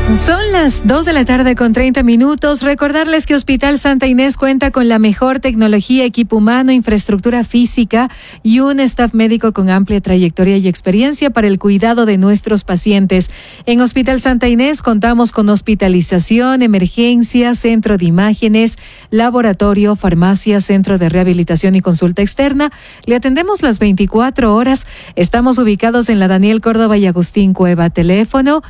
Son las 2:30 p.m. Recordarles que Hospital Santa Inés cuenta con la mejor tecnología, equipo humano, infraestructura física y un staff médico con amplia trayectoria y experiencia para el cuidado de nuestros pacientes. En Hospital Santa Inés contamos con hospitalización, emergencia, centro de imágenes, laboratorio, farmacia, centro de rehabilitación y consulta externa. Le atendemos las 24 horas. Estamos ubicados en la Daniel Córdoba y Agustín Cueva. Teléfono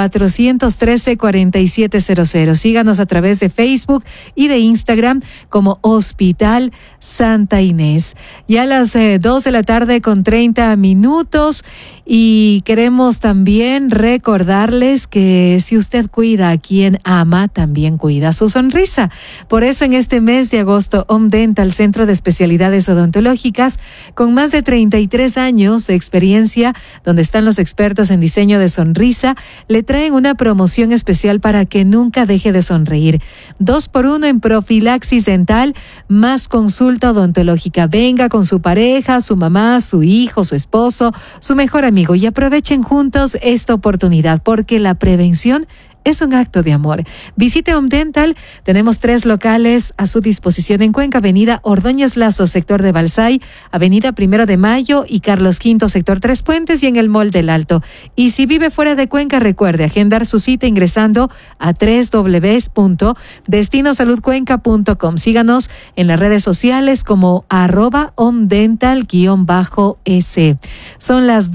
413-4700. Síganos a través de Facebook y de Instagram como Hospital Santa Inés. Ya a las 2:30 p.m. y queremos también recordarles que si usted cuida a quien ama, también cuida su sonrisa. Por eso en este mes de agosto, Om Dental, Centro de Especialidades Odontológicas, con más de 33 años de experiencia, donde están los expertos en diseño de sonrisa, le traen una promoción especial para que nunca deje de sonreír. 2x1 en profilaxis dental, más consulta odontológica. Venga con su pareja, su mamá, su hijo, su esposo, su mejor amigo y aprovechen juntos esta oportunidad porque la prevención es un acto de amor. Visite Om Dental. Tenemos 3 locales a su disposición en Cuenca: Avenida Ordóñez Lazo, sector de Balsay, Avenida 1 de Mayo y Carlos V, sector Tres Puentes, y en el Mall del Alto. Y si vive fuera de Cuenca, recuerde agendar su cita ingresando a www.destinosaludcuenca.com. Síganos en las redes sociales como @omdental_s. Son las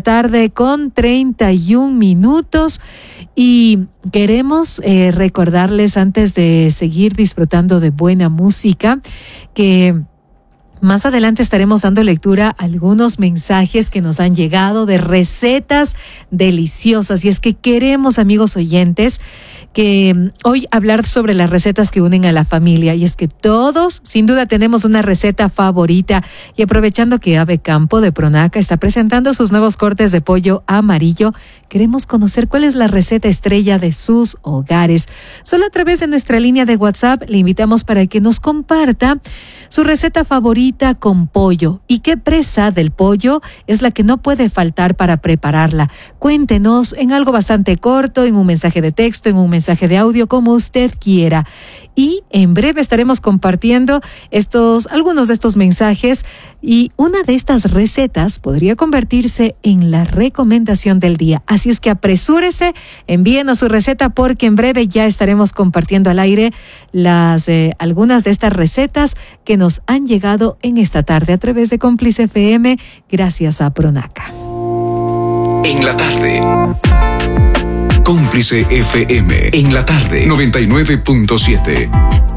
2:31 p.m. y queremos recordarles, antes de seguir disfrutando de buena música, que más adelante estaremos dando lectura a algunos mensajes que nos han llegado de recetas deliciosas. Y es que queremos, amigos oyentes, que hoy hablar sobre las recetas que unen a la familia. Y es que todos, sin duda, tenemos una receta favorita. Y aprovechando que Ave Campo de Pronaca está presentando sus nuevos cortes de pollo amarillo, queremos conocer cuál es la receta estrella de sus hogares. Solo a través de nuestra línea de WhatsApp le invitamos para que nos comparta su receta favorita con pollo. ¿Y qué presa del pollo es la que no puede faltar para prepararla? Cuéntenos en algo bastante corto, en un mensaje de texto, en un mensaje de audio, como usted quiera. Y en breve estaremos compartiendo algunos de estos mensajes, y una de estas recetas podría convertirse en la recomendación del día. Así es que apresúrese, envíenos su receta, porque en breve ya estaremos compartiendo al aire algunas de estas recetas que nos han llegado en esta tarde a través de Cómplice FM, gracias a Pronaca. En la tarde. Cómplice FM, en la tarde, 99.7.